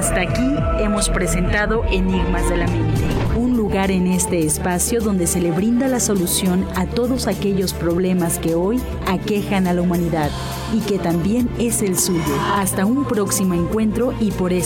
Hasta aquí hemos presentado Enigmas de la Mente, un lugar en este espacio donde se le brinda la solución a todos aquellos problemas que hoy aquejan a la humanidad y que también es el suyo. Hasta un próximo encuentro y por